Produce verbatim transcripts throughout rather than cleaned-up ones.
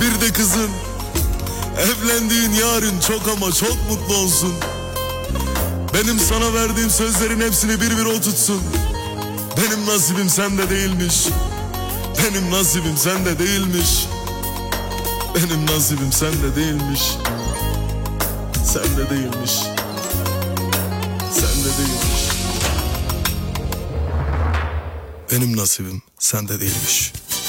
bir de kızın. Evlendiğin yarın çok ama çok mutlu olsun. Benim sana verdiğim sözlerin hepsini bir bir o tutsun. Benim nasibim sende değilmiş. Benim nasibim sende değilmiş. Benim nasibim sende değilmiş. Sende değilmiş. Sende değilmiş. Benim nasibim sende değilmiş.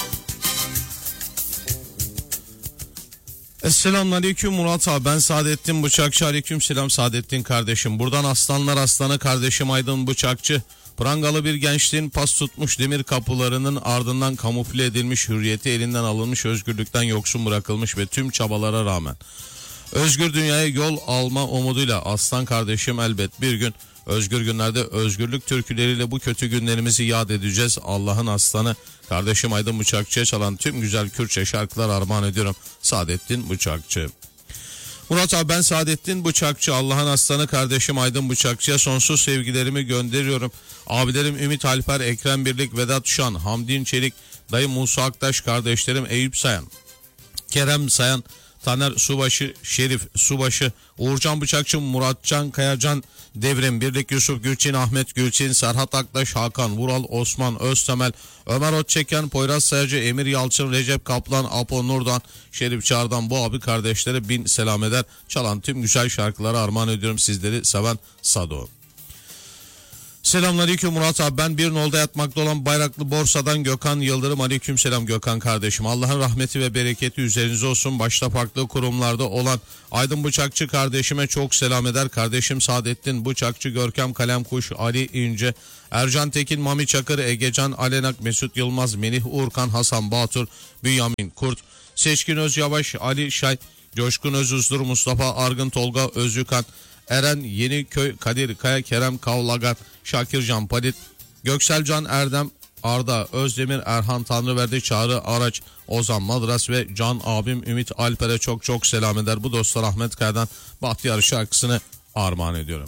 Selamünaleyküm Murat abi, ben Saadettin Bıçakçı. Aleyküm selam Saadettin kardeşim. Buradan aslanlar aslanı kardeşim Aydın Bıçakçı. Prangalı bir gençliğin pas tutmuş demir kapılarının ardından kamufle edilmiş, hürriyeti elinden alınmış, özgürlükten yoksun bırakılmış ve tüm çabalara rağmen özgür dünyaya yol alma umuduyla aslan kardeşim elbet bir gün özgür günlerde özgürlük türküleriyle bu kötü günlerimizi yad edeceğiz. Allah'ın aslanı kardeşim Aydın Bıçakçı'ya çalan tüm güzel Kürtçe şarkılar armağan ediyorum. Saadettin Bıçakçı. Murat abi, ben Saadettin Bıçakçı. Allah'ın aslanı kardeşim Aydın Bıçakçı'ya sonsuz sevgilerimi gönderiyorum. Abilerim Ümit Alper, Ekrem Birlik, Vedat Şan, Hamdin Çelik, dayı Musa Aktaş, kardeşlerim Eyüp Sayan, Kerem Sayan, Taner Subaşı, Şerif Subaşı, Uğurcan Bıçakçı, Muratcan Kayacan, Devrim Birlik, Yusuf Gülçin, Ahmet Gülçin, Serhat Aktaş, Hakan Vural, Osman Öztemel, Ömer Otçeken, Poyraz Sayacı, Emir Yalçın, Recep Kaplan, Apo Nurdan, Şerif Çağrı'dan bu abi kardeşlere bin selam eder. Çalan tüm güzel şarkıları armağan ediyorum sizleri seven Sado. Selamünaleyküm Murat abi, ben bir nolda yatmakta olan Bayraklı Borsa'dan Gökhan Yıldırım. Aleyküm selam Gökhan kardeşim. Allah'ın rahmeti ve bereketi üzerinize olsun. Başta farklı kurumlarda olan Aydın Bıçakçı kardeşime çok selam eder. Kardeşim Saadettin Bıçakçı, Görkem Kalemkuş, Ali İnce, Ercan Tekin, Mami Çakır, Egecan Alenak, Mesut Yılmaz, Melih Uğurkan, Hasan Batur, Bünyamin Kurt, Seçkin Özyavaş, Ali Şay, Coşkun Özuzdur, Mustafa Argın, Tolga Özükan, Eren Yeniköy, Kadir Kaya, Kerem Kavlagan, Şakircan Palit, Gökselcan Erdem, Arda Özdemir, Erhan Tanrıverdi, Çağrı Araç, Ozan Madras ve Can abim Ümit Alper'e çok çok selam eder. Bu dostlar Ahmet Kaya'dan Bahtiyar şarkısını armağan ediyorum.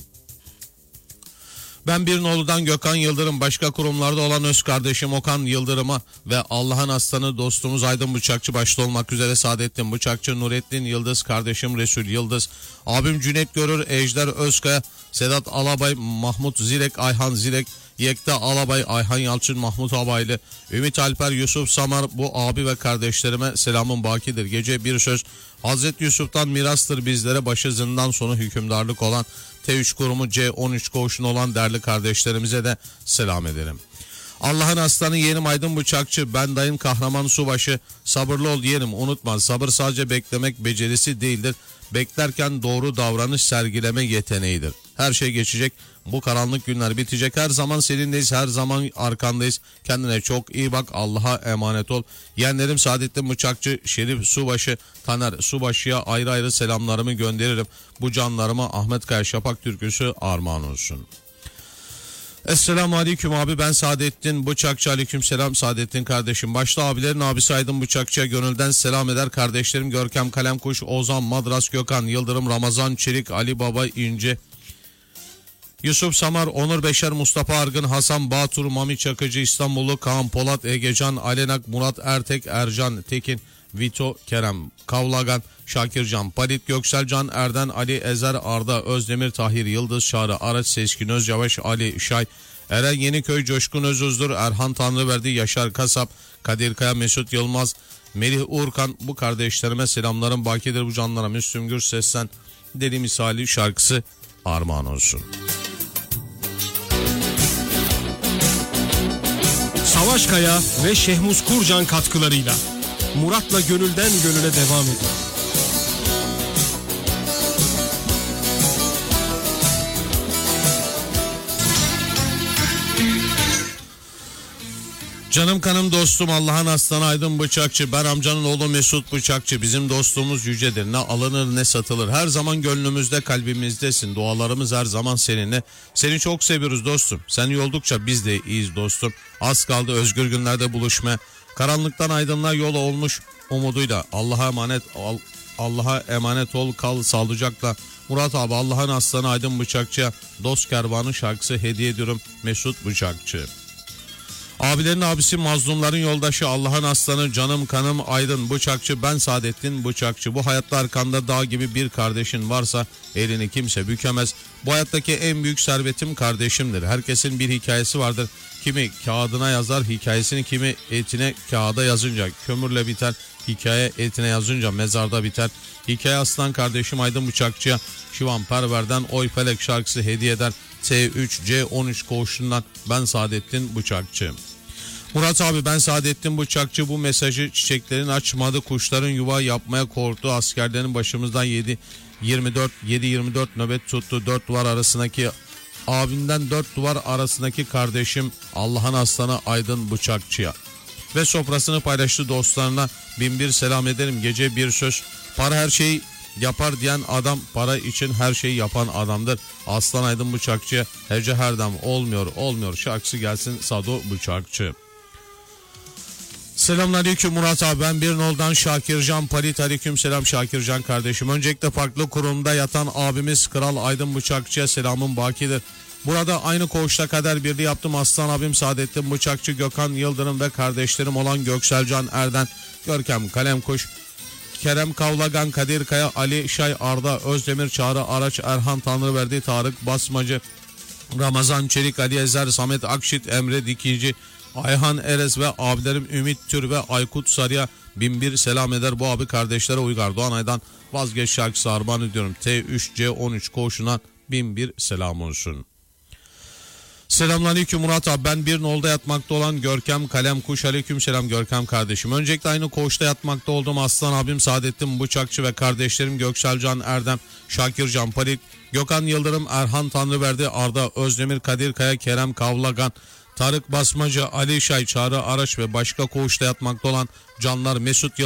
Ben bir noludan Gökhan Yıldırım, başka kurumlarda olan öz kardeşim Okan Yıldırım'a ve Allah'ın aslanı dostumuz Aydın Bıçakçı başta olmak üzere Saadettin Bıçakçı, Nurettin Yıldız, kardeşim Resul Yıldız, abim Cüneyt Görür, Ejder Özkaya, Sedat Alabay, Mahmut Zilek, Ayhan Zilek, Yekta Alabay, Ayhan Yalçın, Mahmut Abaylı, Ümit Alper, Yusuf Samar, bu abi ve kardeşlerime selamın bakidir. Gece bir söz Hazreti Yusuf'tan mirastır bizlere, başı zindan sonu hükümdarlık olan T üç kurumu C on üç koğuşun olan değerli kardeşlerimize de selam ederim. Allah'ın aslanı yeğenim Aydın Bıçakçı, ben dayın kahraman subaşı, sabırlı ol yeğenim, unutma sabır sadece beklemek becerisi değildir. Beklerken doğru davranış sergileme yeteneğidir. Her şey geçecek, bu karanlık günler bitecek, her zaman seninleyiz, her zaman arkandayız. Kendine çok iyi bak, Allah'a emanet ol. Yeğenlerim Saadettin Bıçakçı, Şerif Subaşı, Taner Subaşı'ya ayrı ayrı selamlarımı gönderirim. Bu canlarıma Ahmet Kaya Şapak türküsü armağan olsun. Esselamu Aleyküm abi, ben Saadettin Bıçakçı. Aleyküm selam Saadettin kardeşim. Başta abilerin abisi Aydın Bıçakçı'ya gönülden selam eder. Kardeşlerim Görkem Kalemkuş, Ozan Madras, Gökhan Yıldırım, Ramazan Çelik, Ali Baba İnce, Yusuf Samar, Onur Beşer, Mustafa Argın, Hasan Batur, Mami Çakıcı, İstanbullu Kaan Polat, Egecan Alenak, Murat Ertek, Ercan Tekin, Vito Kerem Kavlagan, Şakircan Palit, Gökselcan Erden, Ali Ezer, Arda Özdemir, Tahir Yıldız, Çağrı Araç, Seçkin Özyavaş, Ali Şay, Eren Yeniköy, Coşkun Özuzdur, Erhan Tanrıverdi, Yaşar Kasap, Kadir Kaya, Mesut Yılmaz, Melih Uğurkan, bu kardeşlerime selamlarım bakidir. Bu canlara Müslüm Gürses'ten Deli Misali şarkısı armağan olsun. Savaş Kaya ve Şehmuz Kurcan katkılarıyla Murat'la gönülden gönüle devam ediyor. Canım kanım dostum Allah'ın aslanı Aydın Bıçakçı, ben amcanın oğlu Mesut Bıçakçı. Bizim dostluğumuz yücedir, ne alınır ne satılır. Her zaman gönlümüzde, kalbimizdesin. Dualarımız her zaman seninle. Seni çok seviyoruz dostum. Sen iyi oldukça biz de iyiyiz dostum. Az kaldı özgür günlerde buluşmaya. Karanlıktan aydınlığa yol olmuş umuduyla Allah'a emanet ol. Allah'a emanet ol, kal sağlıcakla. Murat abi, Allah'ın aslanı Aydın Bıçakçı'ya Dost Kervanı şarkısı hediye ediyorum. Mesut Bıçakçı. Abilerin abisi, mazlumların yoldaşı, Allah'ın aslanı, canım kanım Aydın Bıçakçı, ben Saadettin Bıçakçı. Bu hayatta arkanda dağ gibi bir kardeşin varsa elini kimse bükemez. Bu hayattaki en büyük servetim kardeşimdir. Herkesin bir hikayesi vardır. Kimi kağıdına yazar hikayesini, kimi etine kağıda yazınca kömürle biter. Hikaye etine yazınca mezarda biter. Hikaye aslan kardeşim Aydın Bıçakçı'ya Şivan Perver'den Oy Felek şarkısı hediye eder. T üç C on üç koğuşundan ben Saadettin Bıçakçı. Murat abi, ben Saadettin Bıçakçı, bu mesajı çiçeklerin açmadı, kuşların yuva yapmaya korktu, askerlerin başımızdan yedi yirmi dört yedi yirmi dört nöbet tuttu, dört duvar arasındaki abinden dört duvar arasındaki kardeşim Allah'ın aslanı Aydın Bıçakçı'ya ve sofrasını paylaştı dostlarına bin bir selam ederim. Gece bir söz, para her şeyi yapar diyen adam para için her şeyi yapan adamdır. Aslan Aydın Bıçakçı'ya hece herdem olmuyor olmuyor şarkısı gelsin Sado Bıçakçı. Selamünaleyküm Murat abi, ben bir noldan Şakircan Palit. Aleyküm selam Şakircan kardeşim. Öncelikle farklı kurumda yatan abimiz Kral Aydın Bıçakçı'ya selamım bakidir. Burada aynı koğuşta kader birliği yaptım. Aslan abim Saadettin Bıçakçı, Gökhan Yıldırım ve kardeşlerim olan Gökselcan Erden, Görkem Kalemkuş, Kerem Kavlagan, Kadir Kaya, Ali Şay, Arda Özdemir, Çağrı Araç, Erhan Tanrıverdi, Tarık Basmacı, Ramazan Çelik, Ali Ezer, Samet Akşit, Emre Dikici, Ayhan Erez ve abilerim Ümit Tür ve Aykut Sarı'ya bin bir selam eder. Bu abi kardeşlere Uygar Doğanay'dan Vazgeç şarkısı armağan ediyorum. T üç C on üç koğuşuna bin bir selam olsun. Selamünaleyküm Murat abi, ben bir nolda yatmakta olan Görkem Kalemkuş. Aleyküm selam Görkem kardeşim. Öncelikle aynı koğuşta yatmakta olduğum Aslan abim Saadettin Bıçakçı ve kardeşlerim Gökselcan Erdem, Şakircan Palit, Gökhan Yıldırım, Erhan Tanrıverdi, Arda Özdemir, Kadir Kaya, Kerem Kavlagan, Tarık Basmacı, Ali Şay, Çağrı Araç ve başka koğuşta yatmakta olan canlar Mesut